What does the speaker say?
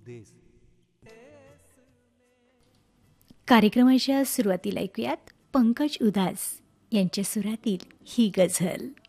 कार्यक्रमाच्या सुरुवातीला ऐकूयात पंकज उधास यांच्या सुरातील ही गझल.